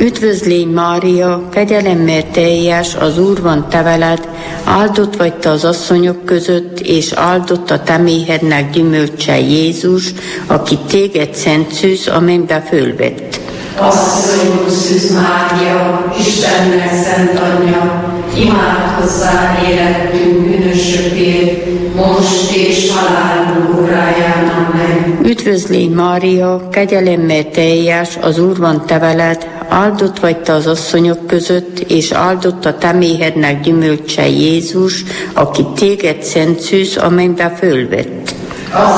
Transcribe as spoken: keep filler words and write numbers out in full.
Üdvözlégy Mária, kegyelemmel teljes, az Úr van te veled, áldott vagy te az asszonyok között, és áldott a te méhednek gyümölcse Jézus, aki téged szent szűz, a mennybe fölvett. Asszonyunk Szűz Mária, Istennek szent anyja, imádkozzál életünk bűnösökért, most és halálunk óráján. Amen. Üdvözlégy Mária, kegyelemmel teljes, az Úr van te veled, áldott vagy te az asszonyok között, és áldott a te méhednek gyümölcse Jézus, aki téged szent szűz, a mennybe fölvett.